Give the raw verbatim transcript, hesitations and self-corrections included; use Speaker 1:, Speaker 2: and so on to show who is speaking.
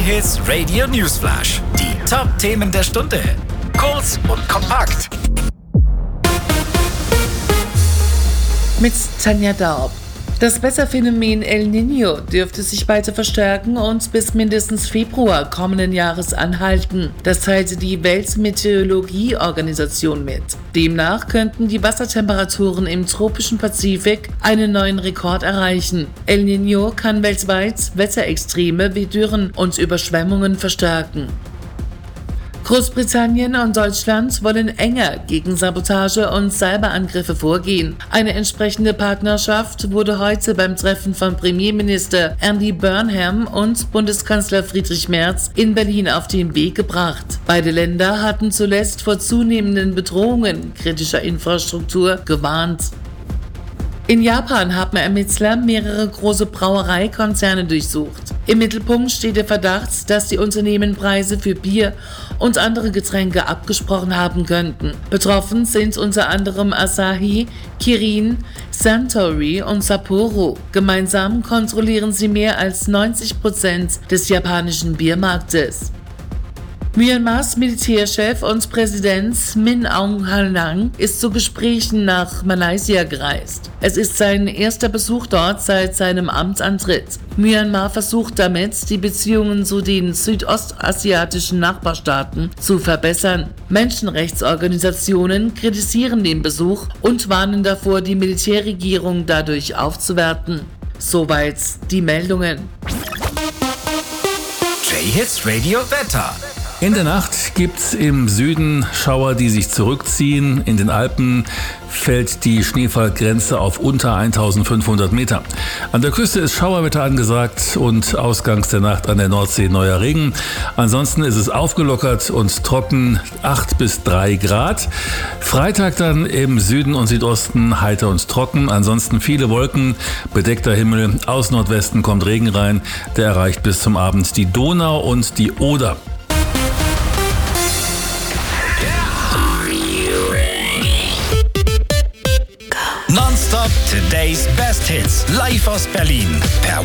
Speaker 1: J-Hits Radio Newsflash. Die Top-Themen der Stunde. Kurz und kompakt.
Speaker 2: Mit Tanja Daub. Das Wetterphänomen El Niño dürfte sich weiter verstärken und bis mindestens Februar kommenden Jahres anhalten. Das teilte die Weltmeteorologieorganisation mit. Demnach könnten die Wassertemperaturen im tropischen Pazifik einen neuen Rekord erreichen. El Niño kann weltweit Wetterextreme wie Dürren und Überschwemmungen verstärken. Großbritannien und Deutschland wollen enger gegen Sabotage und Cyberangriffe vorgehen. Eine entsprechende Partnerschaft wurde heute beim Treffen von Premierminister Andy Burnham und Bundeskanzler Friedrich Merz in Berlin auf den Weg gebracht. Beide Länder hatten zuletzt vor zunehmenden Bedrohungen kritischer Infrastruktur gewarnt. In Japan haben Ermittler mehrere große Brauereikonzerne durchsucht. Im Mittelpunkt steht der Verdacht, dass die Unternehmen Preise für Bier und andere Getränke abgesprochen haben könnten. Betroffen sind unter anderem Asahi, Kirin, Suntory und Sapporo. Gemeinsam kontrollieren sie mehr als neunzig Prozent des japanischen Biermarktes. Myanmars Militärchef und Präsident Min Aung Hlaing ist zu Gesprächen nach Malaysia gereist. Es ist sein erster Besuch dort seit seinem Amtsantritt. Myanmar versucht damit, die Beziehungen zu den südostasiatischen Nachbarstaaten zu verbessern. Menschenrechtsorganisationen kritisieren den Besuch und warnen davor, die Militärregierung dadurch aufzuwerten. Soweit die Meldungen.
Speaker 1: J-Hits Radio Wetter.
Speaker 3: In der Nacht gibt's im Süden Schauer, die sich zurückziehen. In den Alpen fällt die Schneefallgrenze auf unter eintausendfünfhundert Meter. An der Küste ist Schauerwetter angesagt und ausgangs der Nacht an der Nordsee neuer Regen. Ansonsten ist es aufgelockert und trocken, acht bis drei Grad. Freitag dann im Süden und Südosten heiter und trocken. Ansonsten viele Wolken, bedeckter Himmel. Aus Nordwesten kommt Regen rein. Der erreicht bis zum Abend die Donau und die Oder.
Speaker 1: Nonstop Today's Best Hits. Live aus Berlin. Per